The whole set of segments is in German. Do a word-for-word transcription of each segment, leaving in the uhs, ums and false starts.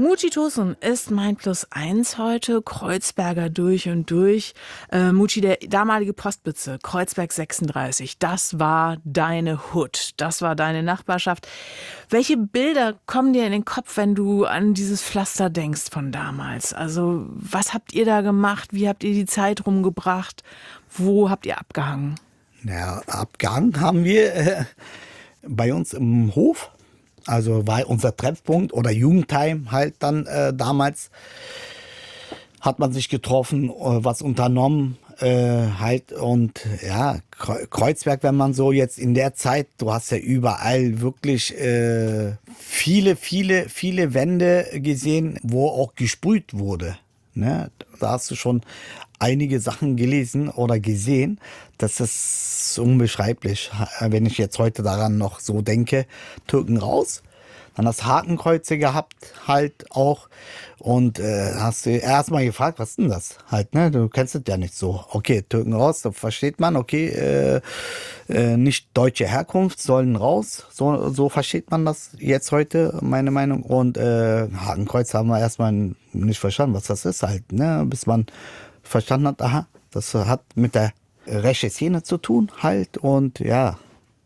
Mucci Tosun ist mein Plus eins heute, Kreuzberger durch und durch. Äh, Mucci, der damalige Postbezirk, Kreuzberg sechsunddreißig, das war deine Hood, das war deine Nachbarschaft. Welche Bilder kommen dir in den Kopf, wenn du an dieses Pflaster denkst von damals? Also was habt ihr da gemacht? Wie habt ihr die Zeit rumgebracht? Wo habt ihr abgehangen? Ja, abgehangen haben wir äh, bei uns im Hof. Also war unser Treffpunkt oder Jugendheim halt dann äh, damals. Hat man sich getroffen, äh, was unternommen äh, halt und ja, Kreuzberg, wenn man so jetzt in der Zeit, du hast ja überall wirklich äh, viele, viele, viele Wände gesehen, wo auch gesprüht wurde. Ne? Da hast du schon einige Sachen gelesen oder gesehen. Das ist unbeschreiblich, wenn ich jetzt heute daran noch so denke. Türken raus, dann hast Hakenkreuze gehabt halt auch und äh, hast du erstmal gefragt, was ist denn das halt, ne? Du kennst es ja nicht so. Okay, Türken raus, da versteht man, okay, äh, äh, nicht deutsche Herkunft, sollen raus, so, so versteht man das jetzt heute, meine Meinung. Und äh, Hakenkreuz haben wir erstmal nicht verstanden, was das ist halt, ne? Bis man verstanden hat, aha, das hat mit der rechten Szene zu tun halt und ja,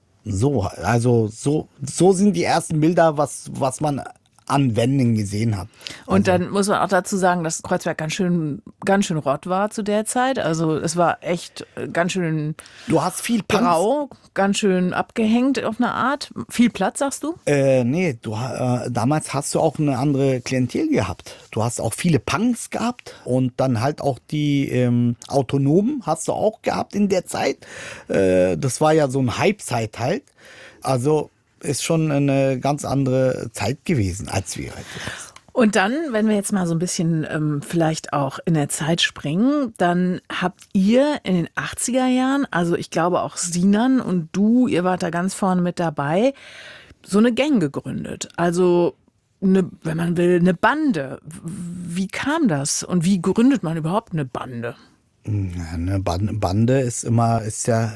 so, also so, so sind die ersten Bilder, was, was man an Wänden gesehen hat. Und Also, dann muss man auch dazu sagen, dass Kreuzberg ganz schön, ganz schön rott war zu der Zeit. Also es war echt ganz schön du hast viel Punks. grau, ganz schön abgehängt auf eine Art. Viel Platz, sagst du? Äh, nee, du, äh, damals hast du auch eine andere Klientel gehabt. Du hast auch viele Punks gehabt und dann halt auch die ähm, Autonomen hast du auch gehabt in der Zeit. Äh, das war ja so ein Hype-Zeit halt. Also ist schon eine ganz andere Zeit gewesen, als wir heute. Und dann, wenn wir jetzt mal so ein bisschen ähm, vielleicht auch in der Zeit springen, dann habt ihr in den achtziger Jahren, also ich glaube auch Sinan und du, ihr wart da ganz vorne mit dabei, so eine Gang gegründet. Also eine, wenn man will, eine Bande. Wie kam das? Und wie gründet man überhaupt eine Bande? Eine Bande ist immer, ist ja,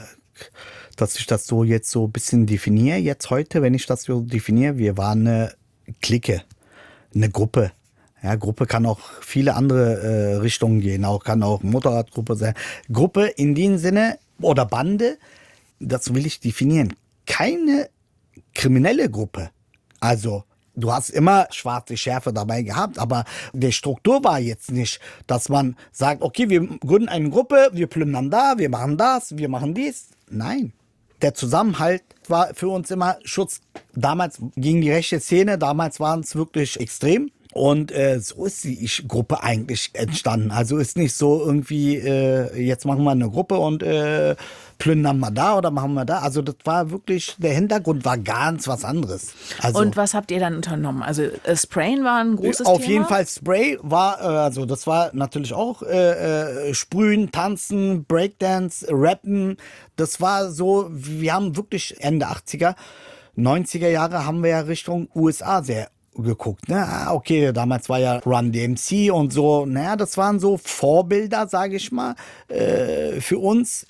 dass ich das so jetzt so ein bisschen definiere, jetzt heute, wenn ich das so definiere, wir waren eine Clique, eine Gruppe. Ja, Gruppe kann auch viele andere äh, Richtungen gehen, auch kann auch Motorradgruppe sein. Gruppe in dem Sinne oder Bande, das will ich definieren. Keine kriminelle Gruppe. Also du hast immer schwarze Schärfe dabei gehabt, aber die Struktur war jetzt nicht, dass man sagt, okay, wir gründen eine Gruppe, wir plündern da, wir machen das, wir machen dies. Nein. Der Zusammenhalt war für uns immer Schutz. Damals gegen die rechte Szene, damals waren es wirklich extrem. Und äh, so ist die Gruppe eigentlich entstanden. Also ist nicht so irgendwie, äh, jetzt machen wir eine Gruppe und äh, plündern wir da oder machen wir da. Also das war wirklich, der Hintergrund war ganz was anderes. Also, Und was habt ihr dann unternommen? Also äh, Sprayen war ein großes auf Thema? jeden Fall Spray war, äh, also das war natürlich auch äh, äh, Sprühen, Tanzen, Breakdance, Rappen. Das war so, wir haben wirklich Ende achtziger, neunziger Jahre haben wir ja Richtung U S A sehr geguckt, ne? Ah, okay, damals war ja Run D M C und so, naja, das waren so Vorbilder, sage ich mal, äh, für uns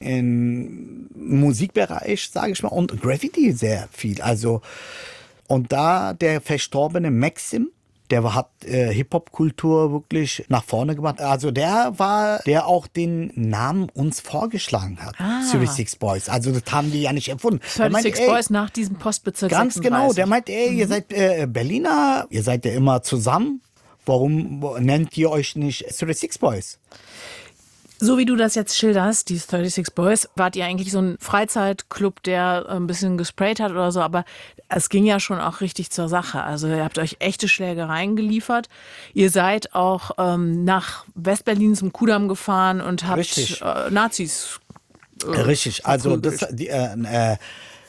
im Musikbereich, sage ich mal, und Graffiti sehr viel, also und da der verstorbene Maxim, der hat äh, Hip-Hop-Kultur wirklich nach vorne gebracht. Also der war, der auch den Namen uns vorgeschlagen hat. Ah. thirty-six Boys. Also das haben die ja nicht erfunden. thirty-six Boys nach diesem Postbezirk Ganz sechsunddreißig. genau. Der meint, ey, ihr seid äh, Berliner, ihr seid ja immer zusammen. Warum nennt ihr euch nicht thirty-six Boys? So wie du das jetzt schilderst, die thirty-six Boys, wart ihr eigentlich so ein Freizeitclub, der ein bisschen gesprayt hat oder so, aber es ging ja schon auch richtig zur Sache. Also ihr habt euch echte Schlägereien geliefert. Ihr seid auch ähm, nach Westberlin zum Kudamm gefahren und habt Richtig. äh, Nazis äh, Richtig, also das, die, äh, äh,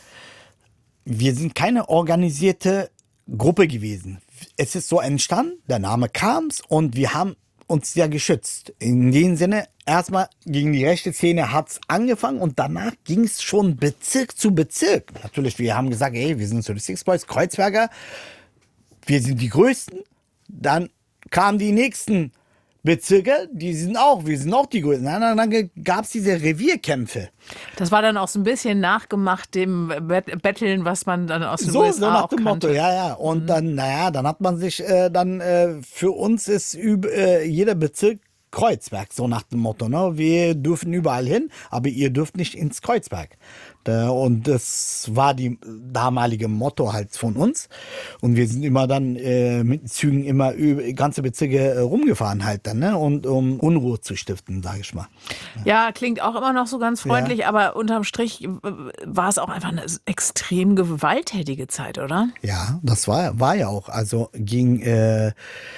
wir sind keine organisierte Gruppe gewesen. Es ist so entstanden, der Name kam's und wir haben uns ja geschützt. In dem Sinne, erstmal gegen die rechte Szene hat's angefangen und danach ging's schon Bezirk zu Bezirk. Natürlich, wir haben gesagt, hey, wir sind thirty-six Boys, Kreuzberger, wir sind die Größten. Dann kamen die nächsten Bezirke, die sind auch, wir sind auch die Größten. Dann, dann gab es diese Revierkämpfe. Das war dann auch so ein bisschen nachgemacht dem Bet- Betteln, was man dann aus den So, U S A so nach auch dem kannte. Motto, ja, ja. Und mhm. dann, naja, dann hat man sich, äh, dann, äh, für uns ist üb, äh, jeder Bezirk Kreuzberg, so nach dem Motto, ne? Wir dürfen überall hin, aber ihr dürft nicht ins Kreuzberg. Da, und das war die damalige Motto halt von uns. Und wir sind immer dann äh, mit Zügen immer über ganze Bezirke äh, rumgefahren halt dann, ne? Und um Unruhe zu stiften, sage ich mal. Ja, klingt auch immer noch so ganz freundlich, ja. Aber unterm Strich war es auch einfach eine extrem gewalttätige Zeit, oder? Ja, das war, war ja auch. Also ging äh,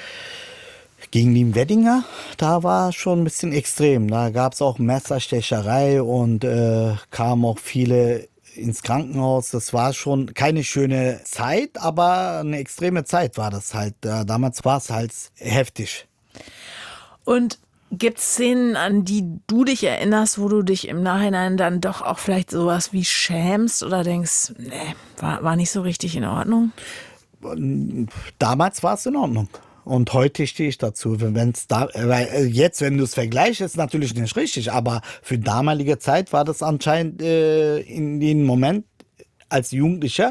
Gegen den Weddinger, da war schon ein bisschen extrem. Da gab es auch Messerstecherei und äh, kamen auch viele ins Krankenhaus. Das war schon keine schöne Zeit, aber eine extreme Zeit war das halt. Äh, damals war es halt heftig. Und gibt es Szenen, an die du dich erinnerst, wo du dich im Nachhinein dann doch auch vielleicht sowas wie schämst oder denkst, nee, war, war nicht so richtig in Ordnung? Damals war es in Ordnung. Und heute stehe ich dazu. Wenn's da, weil jetzt, wenn du es vergleichst, ist natürlich nicht richtig. Aber für damalige Zeit war das anscheinend äh, in dem Moment als Jugendlicher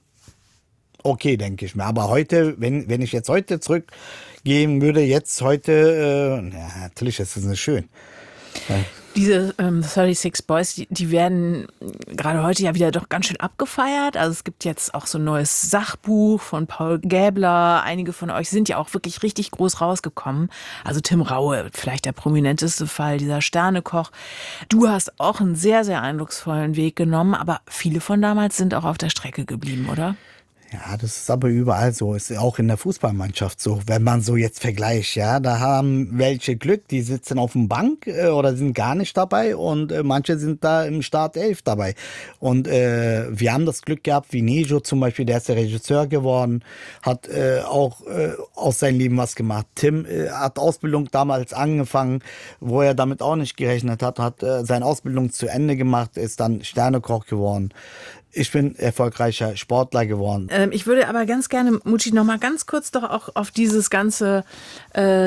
okay, denke ich mir. Aber heute, wenn, wenn ich jetzt heute zurückgehen würde, jetzt heute, äh, ja, natürlich ist es nicht schön. Ja. Diese ähm, dreiunddreißig Boys, die, die werden gerade heute ja wieder doch ganz schön abgefeiert. Also es gibt jetzt auch so ein neues Sachbuch von Paul Gäbler. Einige von euch sind ja auch wirklich richtig groß rausgekommen. Also Tim Raue, vielleicht der prominenteste Fall, dieser Sternekoch. Du hast auch einen sehr, sehr eindrucksvollen Weg genommen, aber viele von damals sind auch auf der Strecke geblieben, oder? Ja, das ist aber überall so. Ist auch in der Fußballmannschaft so. Wenn man so jetzt vergleicht, ja, da haben welche Glück, die sitzen auf dem Bank äh, oder sind gar nicht dabei und äh, manche sind da im Startelf dabei. Und äh, wir haben das Glück gehabt, wie Nejo zum Beispiel, der ist der Regisseur geworden, hat äh, auch äh, aus seinem Leben was gemacht. Tim äh, hat Ausbildung damals angefangen, wo er damit auch nicht gerechnet hat, hat äh, seine Ausbildung zu Ende gemacht, ist dann Sternekoch geworden. Ich bin erfolgreicher Sportler geworden. Ähm, ich würde aber ganz gerne, Mucci, noch mal ganz kurz doch auch auf dieses ganze äh,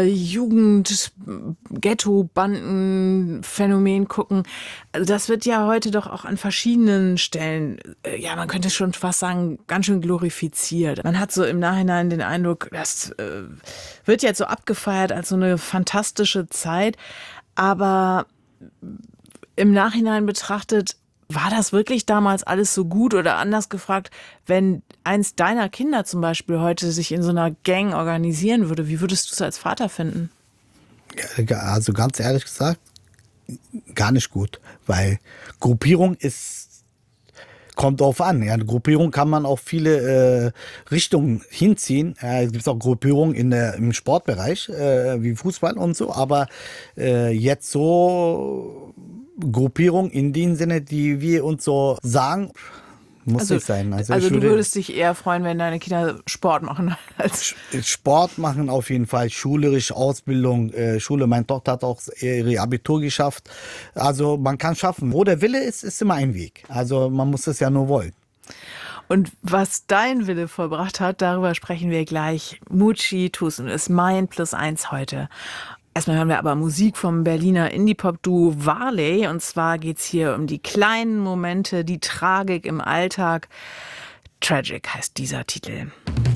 Jugend-Ghetto-Banden-Phänomen gucken. Also das wird ja heute doch auch an verschiedenen Stellen, äh, ja, man könnte schon fast sagen, ganz schön glorifiziert. Man hat so im Nachhinein den Eindruck, das äh, wird jetzt so abgefeiert als so eine fantastische Zeit. Aber im Nachhinein betrachtet, war das wirklich damals alles so gut oder anders gefragt, wenn eins deiner Kinder zum Beispiel heute sich in so einer Gang organisieren würde, wie würdest du es als Vater finden? Also ganz ehrlich gesagt, gar nicht gut, weil Gruppierung ist, kommt drauf an. Ja, eine Gruppierung kann man auf viele äh, Richtungen hinziehen. Ja, es gibt auch Gruppierungen in der, im Sportbereich, äh, wie Fußball und so, aber äh, jetzt so Gruppierung in dem Sinne, die wir uns so sagen, muss also, nicht sein. Also, also ich du würde, würdest dich eher freuen, wenn deine Kinder Sport machen als Sport machen auf jeden Fall, schulerische Ausbildung, äh, Schule. Meine Tochter hat auch ihr Abitur geschafft. Also man kann schaffen. Wo der Wille ist, ist immer ein Weg. Also man muss es ja nur wollen. Und was dein Wille vollbracht hat, darüber sprechen wir gleich. Mucci Tusun ist mein Plus eins heute. Erstmal hören wir aber Musik vom Berliner Indie-Pop-Duo Varley. Und zwar geht's hier um die kleinen Momente, die Tragik im Alltag. Tragic heißt dieser Titel.